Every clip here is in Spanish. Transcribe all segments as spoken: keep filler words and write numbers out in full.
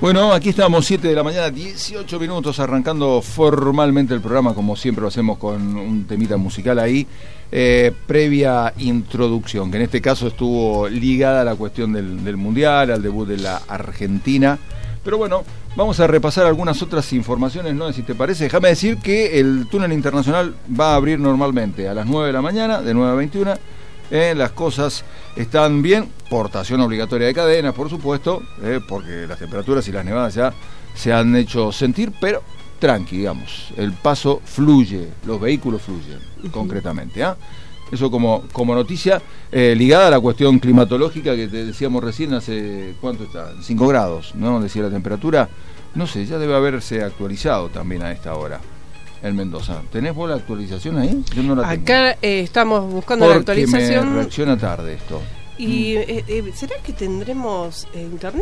Bueno, aquí estamos, siete de la mañana, dieciocho minutos, arrancando formalmente el programa, como siempre lo hacemos con un temita musical ahí, eh, previa introducción, que en este caso estuvo ligada a la cuestión del, del Mundial, al debut de la Argentina. Pero bueno, vamos a repasar algunas otras informaciones, ¿no? Si te parece, déjame decir que el túnel internacional va a abrir normalmente a las nueve de la mañana, de nueve a veintiuna. Eh, las cosas están bien, portación obligatoria de cadenas, por supuesto, eh, porque las temperaturas y las nevadas ya se han hecho sentir, pero tranqui, digamos, el paso fluye, los vehículos fluyen, uh-huh. concretamente, ¿ah? ¿eh? Eso como, como noticia, eh, ligada a la cuestión climatológica que te decíamos recién, hace, ¿cuánto está? cinco grados, ¿no? Decía la temperatura, no sé, ya debe haberse actualizado también a esta hora. En Mendoza. ¿Tenés vos la actualización ahí? Yo no la tengo. Acá eh, estamos buscando Porque la actualización. me reacciona tarde esto. ¿Y mm. eh, eh, será que tendremos eh, internet?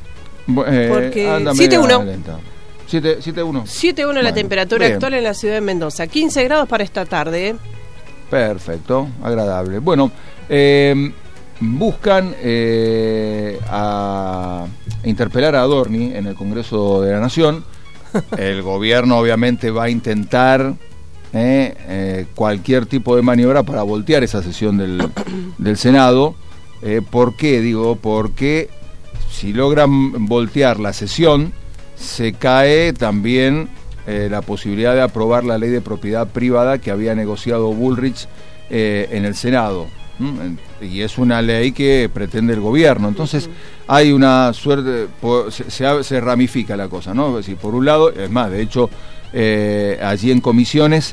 Eh, Porque siete uno siete uno siete uno la temperatura bien. Actual en la ciudad de Mendoza. quince grados para esta tarde. ¿eh? Perfecto, agradable. Bueno, eh, buscan eh, a interpelar a Adorni en el Congreso de la Nación. El gobierno obviamente va a intentar eh, eh, cualquier tipo de maniobra para voltear esa sesión del, del Senado. Eh, ¿Por qué? Digo, porque si logran voltear la sesión, se cae también eh, la posibilidad de aprobar la ley de propiedad privada que había negociado Bullrich eh, en el Senado. ¿Mm? Y es una ley que pretende el gobierno. Entonces hay una suerte, se, se, se ramifica la cosa, ¿no? Es decir, por un lado, es más, de hecho, eh, allí en comisiones,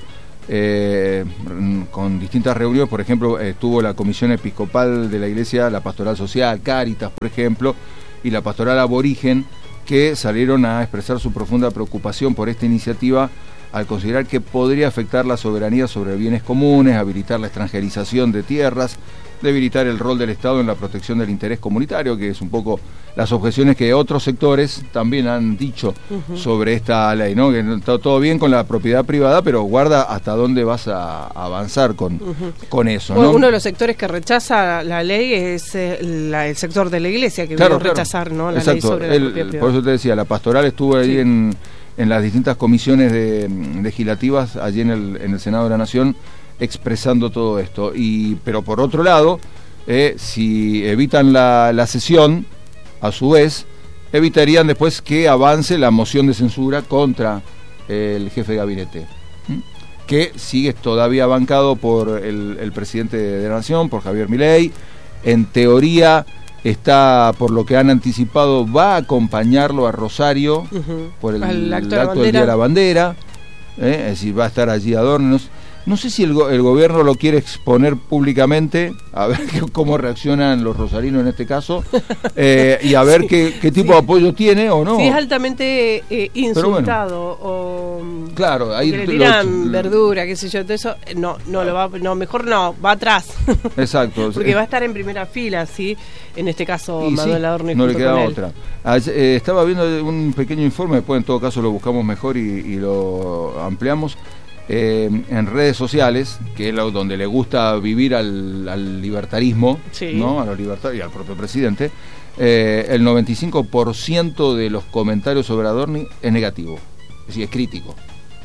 eh, con distintas reuniones, por ejemplo, estuvo la Comisión Episcopal de la Iglesia, la Pastoral Social, Cáritas, por ejemplo, y la Pastoral Aborigen, que salieron a expresar su profunda preocupación por esta iniciativa, al considerar que podría afectar la soberanía sobre bienes comunes, habilitar la extranjerización de tierras, debilitar el rol del Estado en la protección del interés comunitario, que es un poco las objeciones que otros sectores también han dicho uh-huh. sobre esta ley, ¿no? Que está todo bien con la propiedad privada, pero guarda hasta dónde vas a avanzar con, uh-huh. con eso, ¿no? Uno de los sectores que rechaza la ley es eh, la, el sector de la Iglesia, que claro, viene a rechazar, claro. ¿no? La Exacto. ley sobre la el, propiedad privada. Por eso te decía, la pastoral estuvo allí sí. en... en las distintas comisiones de, legislativas allí en el, en el Senado de la Nación expresando todo esto. Y pero por otro lado, eh, si evitan la, la sesión, a su vez, evitarían después que avance la moción de censura contra eh, el jefe de gabinete, ¿Mm? que sigue todavía bancado por el, el presidente de la Nación, por Javier Milei. En teoría está, por lo que han anticipado, va a acompañarlo a Rosario uh-huh. por el, el acto, acto del Día de la Bandera, ¿eh? Es decir, va a estar allí Adorno. No sé si el, go- el gobierno lo quiere exponer públicamente, a ver cómo reaccionan los rosarinos en este caso, eh, y a ver sí, qué, qué tipo sí. de apoyo tiene o no. Si es altamente eh, insultado bueno, o claro, ahí le dirán lo, verdura, qué sé yo, todo eso, no, no lo va, no, mejor no, va atrás. Exacto. Porque eh, va a estar en primera fila, sí, en este caso y Manuel sí, Adorni. No le queda otra. Ayer, eh, estaba viendo un pequeño informe, después en todo caso lo buscamos mejor y, y lo ampliamos. Eh, en redes sociales, que es lo, donde le gusta vivir al, al libertarismo, sí. ¿no? A los libertarios y al propio presidente, eh, el noventa y cinco por ciento de los comentarios sobre Adorni es negativo, es decir, es crítico.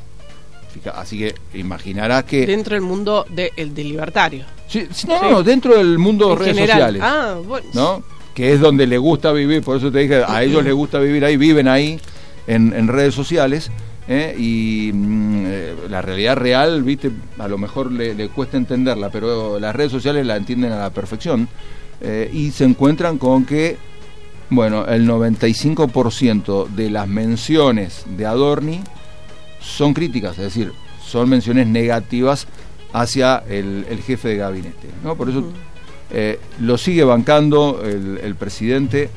Fija, así que imaginarás que... Dentro del mundo de, el de libertario. Sí, no, sí. no, dentro del mundo de redes general. sociales. Ah, bueno. ¿No? Que es donde le gusta vivir, por eso te dije, a ellos les gusta vivir ahí, viven ahí, en, en redes sociales. ¿Eh? Y mm, eh, la realidad real, viste, a lo mejor le, le cuesta entenderla, pero las redes sociales la entienden a la perfección, eh, y se encuentran con que, bueno, el noventa y cinco por ciento de las menciones de Adorni son críticas, es decir, son menciones negativas hacia el, el jefe de gabinete, ¿no? Por eso eh, lo sigue bancando el, el presidente.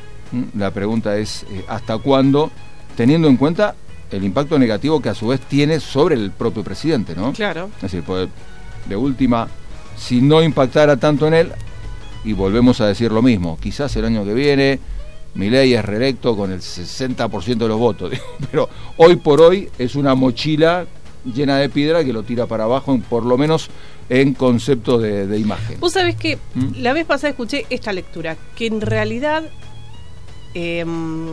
La pregunta es, eh, ¿hasta cuándo? Teniendo en cuenta el impacto negativo que a su vez tiene sobre el propio presidente, ¿no? Claro. Es decir, pues, de última, si no impactara tanto en él, y volvemos a decir lo mismo, quizás el año que viene Milei es reelecto con el sesenta por ciento de los votos, pero hoy por hoy es una mochila llena de piedra que lo tira para abajo, por lo menos en concepto de, de imagen. Vos sabés que ¿Mm? la vez pasada escuché esta lectura, que en realidad... Eh,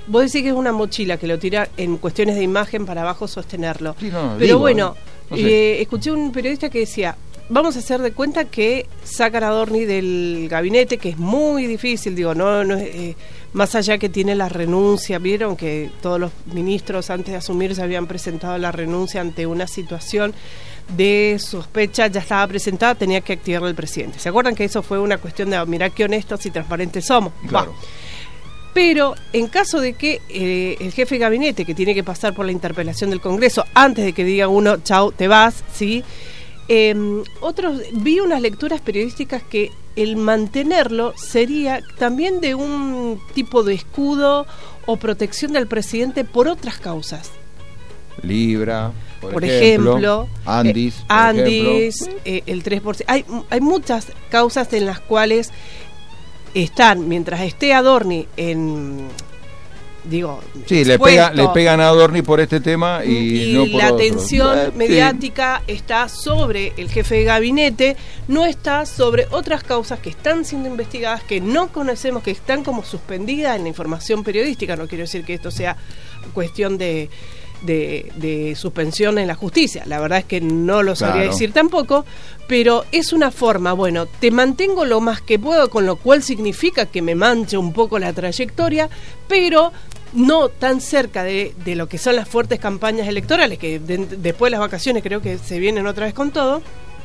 vos decís que es una mochila que lo tira en cuestiones de imagen para abajo sostenerlo. Sí, no, Pero digo, bueno, no sé. eh, escuché un periodista que decía, vamos a hacer de cuenta que sacan a Adorni del gabinete, que es muy difícil, digo, no, no eh, más allá que tiene la renuncia, vieron que todos los ministros antes de asumir se habían presentado la renuncia ante una situación de sospecha, ya estaba presentada, tenía que activarla el presidente. ¿Se acuerdan que eso fue una cuestión de, mirá qué honestos y transparentes somos? Claro. Bah. Pero en caso de que eh, el jefe de gabinete, que tiene que pasar por la interpelación del Congreso, antes de que diga uno, chau, te vas, ¿sí? Eh, otros, vi unas lecturas periodísticas que el mantenerlo sería también de un tipo de escudo o protección del presidente por otras causas. Libra, por, por ejemplo, ejemplo, Andis, eh, por Andis, ejemplo. eh, el tres por ciento. Hay, hay muchas causas en las cuales están, mientras esté Adorni en... digo, sí, le, pega, le pegan a Adorni por este tema y, y no por la otro. atención eh, mediática sí. está sobre el jefe de gabinete, no está sobre otras causas que están siendo investigadas, que no conocemos, que están como suspendidas en la información periodística. No quiero decir que esto sea cuestión de De, de suspensión en la justicia, la verdad es que no lo sabría claro. decir tampoco, pero es una forma, bueno, te mantengo lo más que puedo, con lo cual significa que me manche un poco la trayectoria, pero no tan cerca de, de lo que son las fuertes campañas electorales, que de, después de las vacaciones creo que se vienen otra vez con todo.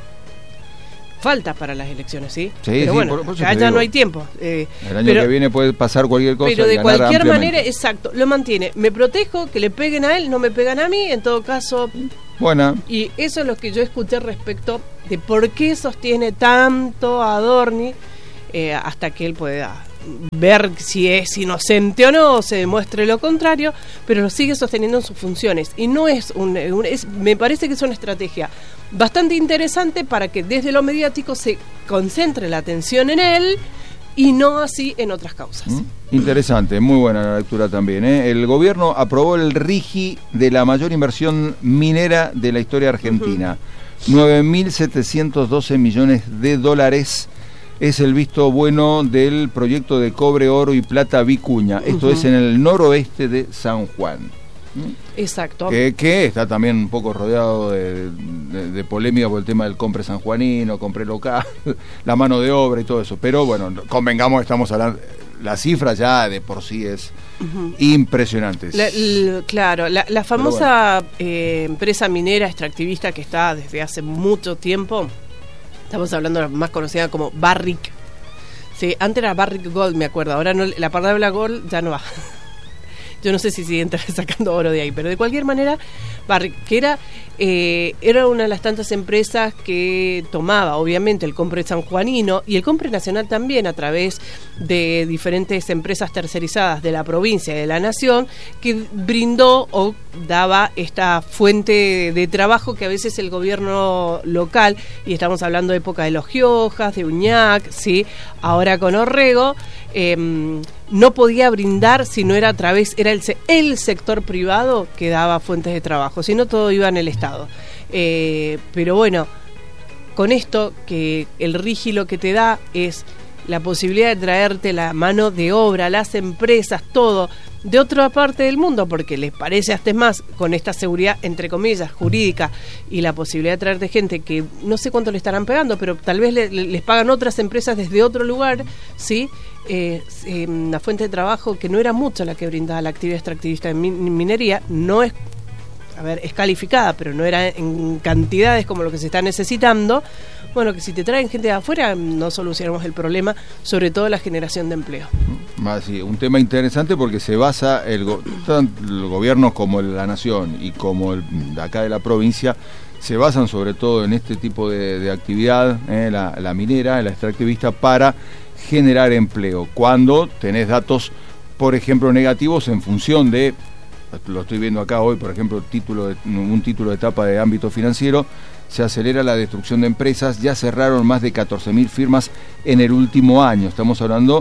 Falta para las elecciones, ¿sí? Sí, pero sí, bueno, por, por acá ya digo, no hay tiempo. Eh, el año pero, que viene puede pasar cualquier cosa. Pero y de ganar cualquier ampliamente. manera, exacto, lo mantiene. Me protejo, que le peguen a él, no me pegan a mí, en todo caso. Buena. Y eso es lo que yo escuché respecto de por qué sostiene tanto a Adorni, eh, hasta que él pueda ver si es inocente o no, o se demuestre lo contrario, pero lo sigue sosteniendo en sus funciones. Y no es un, un es, me parece que es una estrategia bastante interesante para que desde lo mediático se concentre la atención en él y no así en otras causas. ¿Mm? Interesante, muy buena la lectura también, ¿eh? El gobierno aprobó el RIGI de la mayor inversión minera de la historia argentina. Uh-huh. nueve mil setecientos doce millones de dólares es el visto bueno del proyecto de cobre, oro y plata Vicuña. Esto uh-huh. es en el noroeste de San Juan. Exacto. Que, que está también un poco rodeado de, de, de polémica por el tema del compre sanjuanino, compre local, la mano de obra y todo eso. Pero bueno, convengamos, estamos hablando, la cifra ya de por sí es uh-huh. impresionante. La, l, claro, la, la famosa bueno. eh, empresa minera extractivista que está desde hace mucho tiempo, estamos hablando de la más conocida como Barrick. Sí, antes era Barrick Gold, me acuerdo, ahora no, la palabra Gold ya no va. Yo no sé si siguen sacando oro de ahí, pero de cualquier manera, Barrick, que era, eh, era una de las tantas empresas que tomaba, obviamente, el compre sanjuanino y el compre nacional también a través de diferentes empresas tercerizadas de la provincia y de la nación, que brindó o daba esta fuente de trabajo que a veces el gobierno local, y estamos hablando de época de Los Giojas, de Uñac, ¿sí? Ahora con Orrego, eh, no podía brindar si no era a través, era el, el sector privado que daba fuentes de trabajo, si no todo iba en el Estado. Eh, pero bueno, con esto que el RIGI lo que te da es la posibilidad de traerte la mano de obra, las empresas, todo, de otra parte del mundo, porque les parece hasta más, con esta seguridad, entre comillas, jurídica, y la posibilidad de traerte gente que no sé cuánto le estarán pagando, pero tal vez le, les pagan otras empresas desde otro lugar, ¿sí? Eh, eh, una fuente de trabajo que no era mucho la que brindaba la actividad extractivista en min- minería, no es, a ver, es calificada, pero no era en cantidades como lo que se está necesitando. Bueno, que si te traen gente de afuera no solucionamos el problema, sobre todo la generación de empleo. Más sí, un tema interesante porque se basa el, go- tanto el gobierno como la nación y como el de acá de la provincia se basan sobre todo en este tipo de, de actividad, eh, la, la minera, la extractivista, para generar empleo. Cuando tenés datos, por ejemplo, negativos en función de, lo estoy viendo acá hoy, por ejemplo, título de, un título de etapa de ámbito financiero, se acelera la destrucción de empresas, ya cerraron más de catorce mil firmas en el último año. Estamos hablando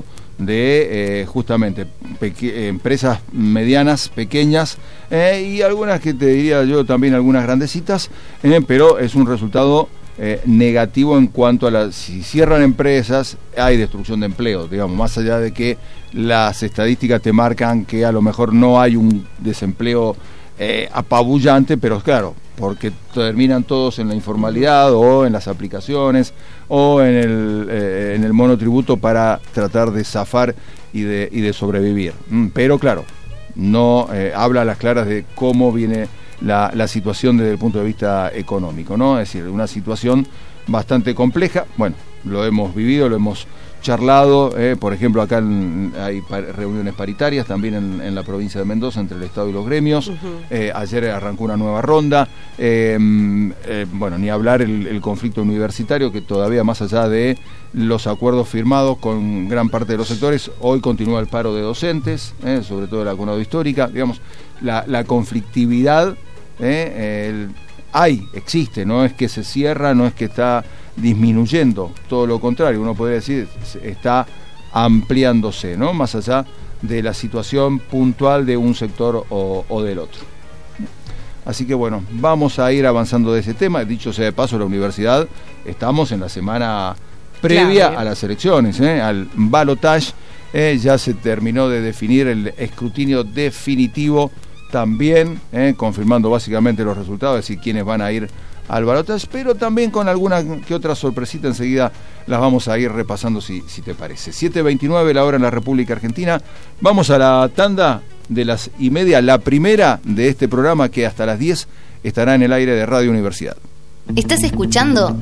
de eh, justamente peque- eh, empresas medianas, pequeñas, eh, y algunas que te diría yo también algunas grandecitas, eh, pero es un resultado eh, negativo en cuanto a la, si cierran empresas, hay destrucción de empleo, digamos, más allá de que las estadísticas te marcan que a lo mejor no hay un desempleo eh, apabullante, pero claro, porque terminan todos en la informalidad o en las aplicaciones o en el, eh, en el monotributo para tratar de zafar y de, y de sobrevivir. Mm, pero claro, no eh, habla a las claras de cómo viene la, la situación desde el punto de vista económico, ¿no? Es decir, una situación bastante compleja. Bueno, lo hemos vivido, lo hemos charlado, eh, por ejemplo, acá en, hay pa reuniones paritarias también en, en la provincia de Mendoza entre el Estado y los gremios. Uh-huh. eh, ayer arrancó una nueva ronda. Eh, eh, bueno, ni hablar el, el conflicto universitario, que todavía, más allá de los acuerdos firmados con gran parte de los sectores, hoy continúa el paro de docentes, eh, sobre todo de la CONADO histórica. Digamos, la, la conflictividad eh, el, hay, existe, no es que se cierra, no es que está disminuyendo, todo lo contrario, uno podría decir, está ampliándose, ¿no? Más allá de la situación puntual de un sector o, o del otro. Así que bueno, vamos a ir avanzando de ese tema. Dicho sea de paso, la universidad, estamos en la semana previa claro. a las elecciones, ¿eh? al balotaje, eh, ya se terminó de definir el escrutinio definitivo también, eh, confirmando básicamente los resultados, es decir, quiénes van a ir al balotaje, pero también con alguna que otra sorpresita enseguida las vamos a ir repasando si, si te parece. siete veintinueve la hora en la República Argentina. Vamos a la tanda de las y media, la primera de este programa que hasta las diez estará en el aire de Radio Universidad. ¿Estás escuchando?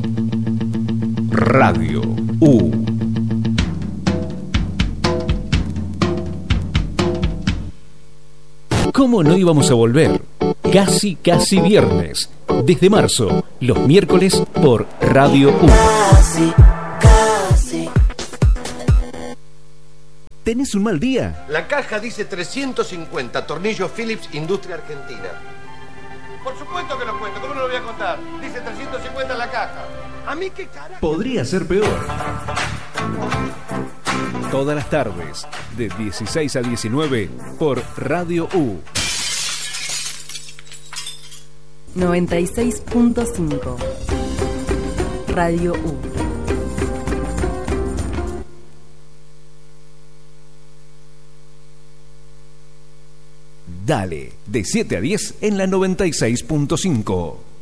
Radio U. ¿Cómo no íbamos a volver? Casi, casi viernes. Desde marzo, los miércoles por Radio U. Casi, casi. ¿Tenés un mal día? La caja dice trescientos cincuenta, tornillo Philips, Industria Argentina. Por supuesto que lo cuento, ¿cómo no lo voy a contar? Dice trescientos cincuenta en la caja. ¿A mí qué carajo? Podría ser peor. Todas las tardes, de dieciséis a diecinueve, por Radio U. noventa y seis punto cinco Radio U. Dale, de siete a diez en la noventa y seis punto cinco.